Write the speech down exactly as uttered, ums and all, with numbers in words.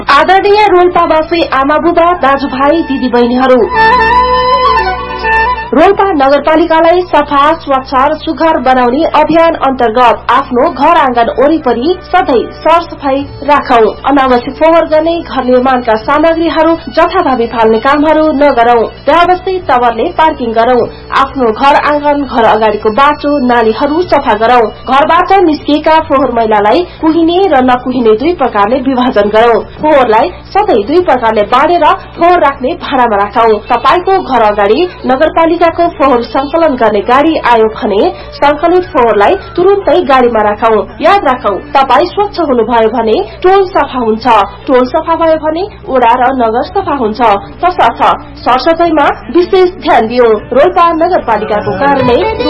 आदरणीय रोल्पावासी आमा बुबा दाजुभाइ दिदीबहिनीहरू, रोल्पा नगरपालिकालाई सफा स्वच्छ र सुघर बनाउने अभियान अन्तर्गत आफ्नो घर आँगन वरिपरि सधैँ सरसफाई राखौं। अनावश्यक फोहोर गर्ने घर निर्माणका सामग्रीहरू जथाभावी फाल्ने कामहरू नगरौं। व्यवस्थित तवरले पार्किङ गरौं। आफ्नो घर आँगन घर अगाडिको बाटो नालीहरू सफा गरौं। घरबाट निस्किएका फोहोर मैलालाई कुहिने र नकुहिने दुई प्रकारले विभाजन गरौं। फोहोरलाई सधैँ दुई प्रकारले बाँडेर फोहोर राख्ने भाँडामा राखौं। तपाईको घर अगाडि नगरपालिका को फोहोर संकलन गर्ने गाड़ी आयो भने संकलित फोहोरलाई तुरुन्तै गाड़ीमा राखौं। याद राखौं, तपाई स्वच्छ हुनुभयो भने टोल सफा हुन्छ, टोल सफा भयो भने वडा र नगर सफा हुन्छ। तसर्थ सरसफाईमा विशेष ध्यान दियौं। रोल्पा नगरपालिकाको कार्यालय